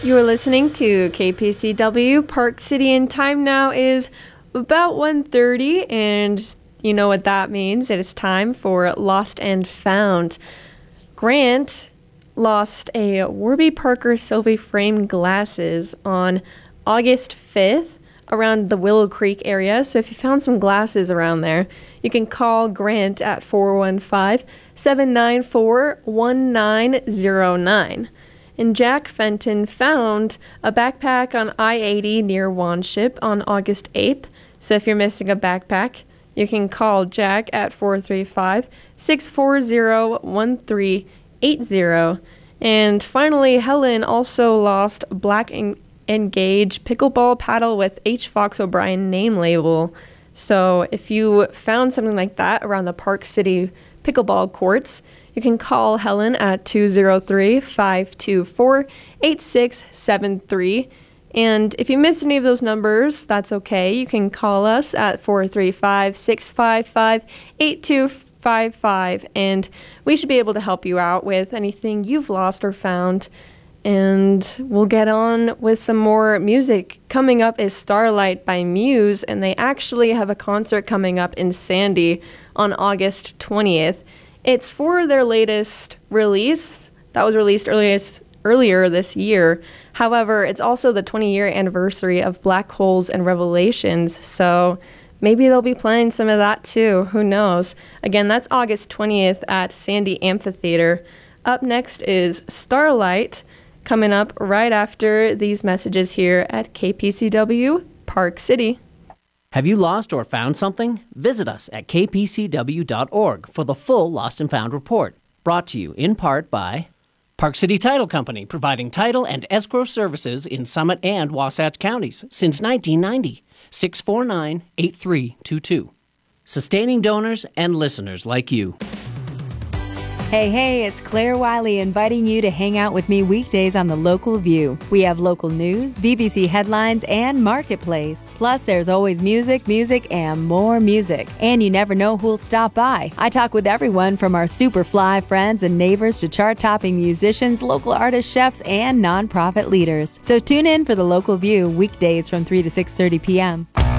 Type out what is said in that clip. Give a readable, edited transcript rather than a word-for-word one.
You're listening to KPCW Park City, and time now is about 1:30, and you know what that means. It is time for Lost and Found. Grant lost a Warby Parker Sylvie framed glasses on August 5th around the Willow Creek area. So if you found some glasses around there, you can call Grant at 415-794-1909. And Jack Fenton found a backpack on I-80 near Wanship on August 8th. So if you're missing a backpack, you can call Jack at 435-640-1380. And finally, Helen also lost Black Engage pickleball paddle with H. Fox O'Brien name label. So if you found something like that around the Park City pickleball courts, you can call Helen at 203-524-8673. And if you missed any of those numbers, that's okay. You can call us at 435-655-8255, and we should be able to help you out with anything you've lost or found. And we'll get on with some more music. Coming up is Starlight by Muse, and they actually have a concert coming up in Sandy on August 20th. It's for their latest release that was released earlier this year. However, it's also the 20-year anniversary of Black Holes and Revelations, so maybe they'll be playing some of that too. Who knows? Again, that's August 20th at Sandy Amphitheater. Up next is Starlight, coming up right after these messages here at KPCW Park City. Have you lost or found something? Visit us at kpcw.org for the full Lost and Found report, brought to you in part by Park City Title Company, providing title and escrow services in Summit and Wasatch counties since 1990. 649-8322. Sustaining donors and listeners like you. Hey, it's Claire Wiley inviting you to hang out with me weekdays on The Local View. We have local news, BBC headlines, and Marketplace. Plus, there's always music, and more music. And you never know who'll stop by. I talk with everyone from our super fly friends and neighbors to chart-topping musicians, local artists, chefs, and nonprofit leaders. So tune in for The Local View weekdays from 3 to 6:30 p.m.